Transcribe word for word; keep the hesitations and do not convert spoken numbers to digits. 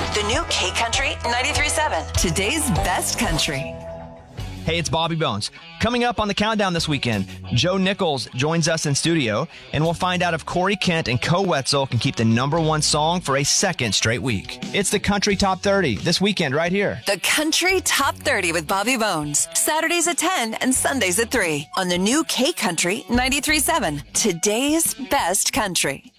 The new K Country ninety-three point seven. Today's best country. Hey, it's Bobby Bones. Coming up on the countdown this weekend, Joe Nichols joins us in studio, and we'll find out if Corey Kent and Co Wetzel can keep the number one song for a second straight week. It's the Country Top thirty this weekend right here. The Country Top thirty with Bobby Bones. Saturdays at ten and Sundays at three on the new K Country ninety-three point seven. Today's best country.